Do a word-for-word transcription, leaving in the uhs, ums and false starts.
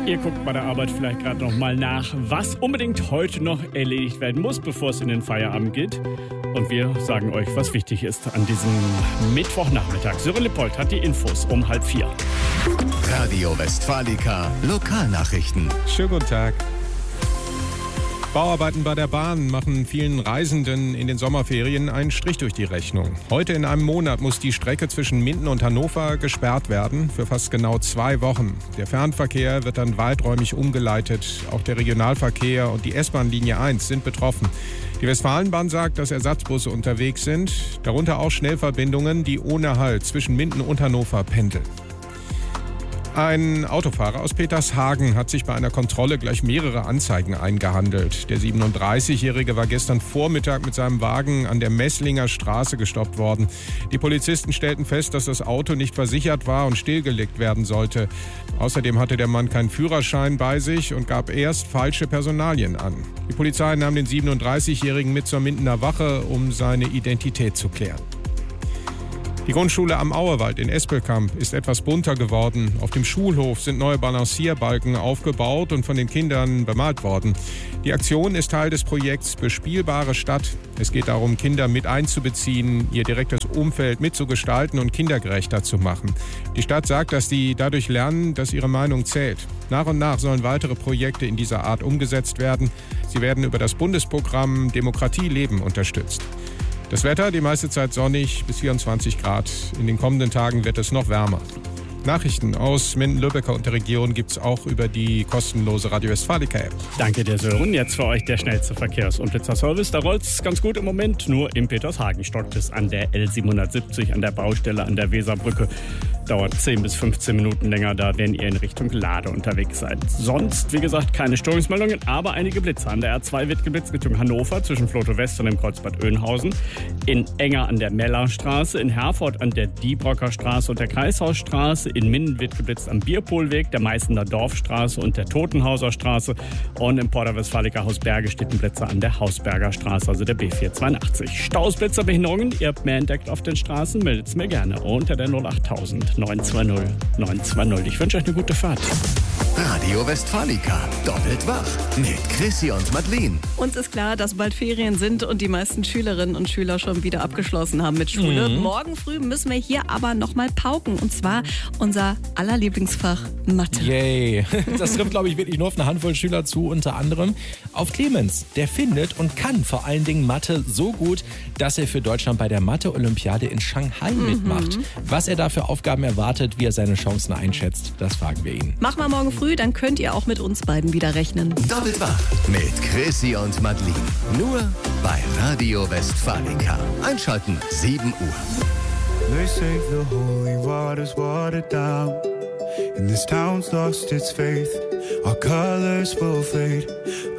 Ihr guckt bei der Arbeit vielleicht gerade noch mal nach, was unbedingt heute noch erledigt werden muss, bevor es in den Feierabend geht. Und wir sagen euch, was wichtig ist an diesem Mittwochnachmittag. Sören Lippold hat die Infos um halb vier. Radio Westfalica, Lokalnachrichten. Schönen guten Tag. Bauarbeiten bei der Bahn machen vielen Reisenden in den Sommerferien einen Strich durch die Rechnung. Heute in einem Monat muss die Strecke zwischen Minden und Hannover gesperrt werden, für fast genau zwei Wochen. Der Fernverkehr wird dann weiträumig umgeleitet. Auch der Regionalverkehr und die S-Bahn-Linie eins sind betroffen. Die Westfalenbahn sagt, dass Ersatzbusse unterwegs sind, darunter auch Schnellverbindungen, die ohne Halt zwischen Minden und Hannover pendeln. Ein Autofahrer aus Petershagen hat sich bei einer Kontrolle gleich mehrere Anzeigen eingehandelt. Der siebenunddreißigjährige war gestern Vormittag mit seinem Wagen an der Messlinger Straße gestoppt worden. Die Polizisten stellten fest, dass das Auto nicht versichert war und stillgelegt werden sollte. Außerdem hatte der Mann keinen Führerschein bei sich und gab erst falsche Personalien an. Die Polizei nahm den siebenunddreißigjährigen mit zur Mindener Wache, um seine Identität zu klären. Die Grundschule am Auerwald in Espelkamp ist etwas bunter geworden. Auf dem Schulhof sind neue Balancierbalken aufgebaut und von den Kindern bemalt worden. Die Aktion ist Teil des Projekts Bespielbare Stadt. Es geht darum, Kinder mit einzubeziehen, ihr direktes Umfeld mitzugestalten und kindergerechter zu machen. Die Stadt sagt, dass sie dadurch lernen, dass ihre Meinung zählt. Nach und nach sollen weitere Projekte in dieser Art umgesetzt werden. Sie werden über das Bundesprogramm Demokratie leben unterstützt. Das Wetter, die meiste Zeit sonnig bis vierundzwanzig Grad. In den kommenden Tagen wird es noch wärmer. Nachrichten aus Minden-Lübbecke und der Region gibt's auch über die kostenlose Radio Westfalica-App. Danke dir, Sören. Jetzt für euch der schnellste Verkehrs- und Blitzerservice. Da rollt's ganz gut im Moment. Nur in Petershagen stockt es an der L siebenhundertsiebzig, an der Baustelle an der Weserbrücke. Dauert zehn bis fünfzehn Minuten länger da, wenn ihr in Richtung Lade unterwegs seid. Sonst, wie gesagt, keine Störungsmeldungen, aber einige Blitze. An der R zwei wird geblitzt Richtung Hannover, zwischen Floto West und dem Kreuzbad Oeynhausen. In Enger an der Mellerstraße, in Herford an der Diebrocker Straße und der Kreishausstraße. In Minden wird geblitzt am Bierpohlweg, der Meißener Dorfstraße und der Totenhauser Straße. Und im Porta Westfalica Hausberge steht ein Blitzer an der Hausberger Straße, also der B vierhundertzweiundachtzig. Staus, Blitzer, Behinderungen, ihr habt mehr entdeckt auf den Straßen, meldet es mir gerne unter der null achttausend neun zwei null neun zwei null. Ich wünsche euch eine gute Fahrt. Radio Westfalica, doppelt wach mit Chrissy und Madeleine. Uns ist klar, dass bald Ferien sind und die meisten Schülerinnen und Schüler schon wieder abgeschlossen haben mit Schule. Mhm. Morgen früh müssen wir hier aber nochmal pauken. Und zwar unser aller Lieblingsfach Mathe. Yay. Das trifft, glaube ich, wirklich nur auf eine Handvoll Schüler zu, unter anderem auf Clemens. Der findet und kann vor allen Dingen Mathe so gut, dass er für Deutschland bei der Mathe-Olympiade in Shanghai mhm. mitmacht. Was er da für Aufgaben erwartet, wie er seine Chancen einschätzt, das fragen wir ihn. Machen wir morgen früh, dann könnt ihr auch mit uns beiden wieder rechnen. Doppelt wach mit Chrissy und Madeleine. Nur bei Radio Westfalica. Einschalten, sieben Uhr. They say the holy water's watered down, and this town's lost its faith. Our colors will fade.